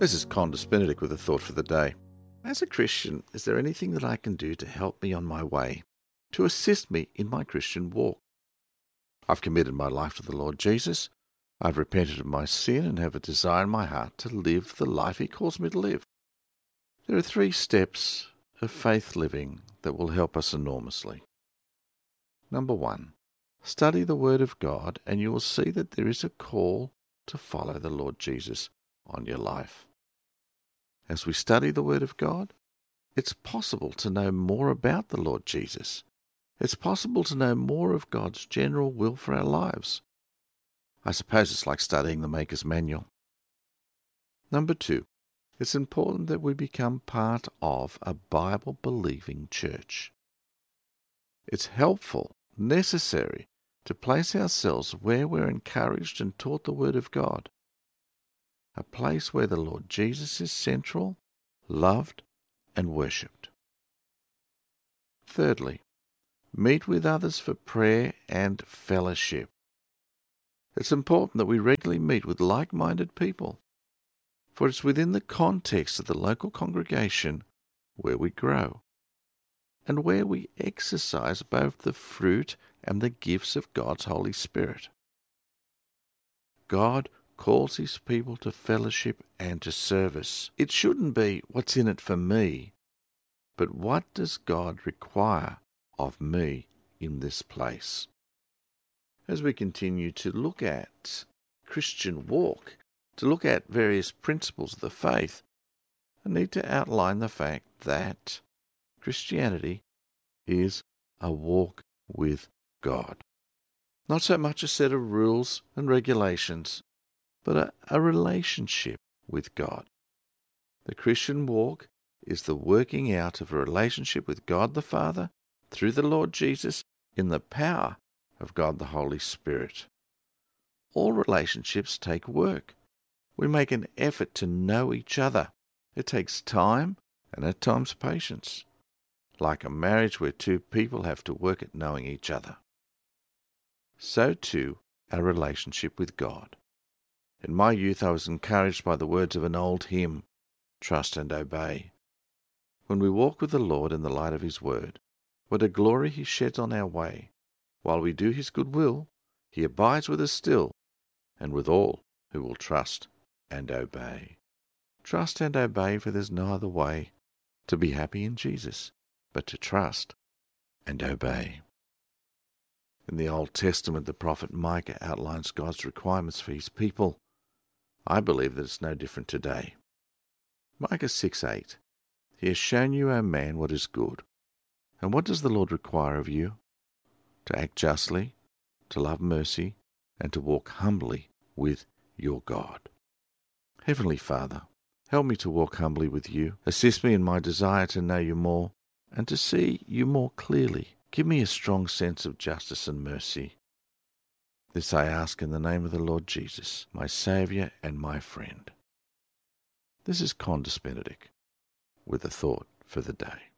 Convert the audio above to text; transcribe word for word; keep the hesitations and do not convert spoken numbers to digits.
This is Condus Benedict with a thought for the day. As a Christian, is there anything that I can do to help me on my way, to assist me in my Christian walk? I've committed my life to the Lord Jesus. I've repented of my sin and have a desire in my heart to live the life He calls me to live. There are three steps of faith living that will help us enormously. Number one, study the Word of God and you will see that there is a call to follow the Lord Jesus on your life. As we study the Word of God, it's possible to know more about the Lord Jesus. It's possible to know more of God's general will for our lives. I suppose it's like studying the Maker's Manual. Number two, it's important that we become part of a Bible-believing church. It's helpful, necessary, to place ourselves where we're encouraged and taught the Word of God. A place where the Lord Jesus is central, loved, and worshipped. Thirdly, meet with others for prayer and fellowship. It's important that we regularly meet with like-minded people, for it's within the context of the local congregation where we grow, and where we exercise both the fruit and the gifts of God's Holy Spirit. God calls His people to fellowship and to service. It shouldn't be, what's in it for me, but what does God require of me in this place? As we continue to look at Christian walk, to look at various principles of the faith, I need to outline the fact that Christianity is a walk with God. Not so much a set of rules and regulations, but a, a relationship with God. The Christian walk is the working out of a relationship with God the Father through the Lord Jesus in the power of God the Holy Spirit. All relationships take work. We make an effort to know each other. It takes time and at times patience, like a marriage where two people have to work at knowing each other. So too our relationship with God. In my youth I was encouraged by the words of an old hymn, "Trust and Obey." When we walk with the Lord in the light of His Word, what a glory He sheds on our way. While we do His good will, He abides with us still, and with all who will trust and obey. Trust and obey, for there's no other way to be happy in Jesus but to trust and obey. In the Old Testament, the prophet Micah outlines God's requirements for His people. I believe that it's no different today. Micah six eight. He has shown you, O man, what is good. And what does the Lord require of you? To act justly, to love mercy, and to walk humbly with your God. Heavenly Father, help me to walk humbly with you. Assist me in my desire to know you more and to see you more clearly. Give me a strong sense of justice and mercy. This I ask in the name of the Lord Jesus, my Saviour and my friend. This is Condus Benedict with a thought for the day.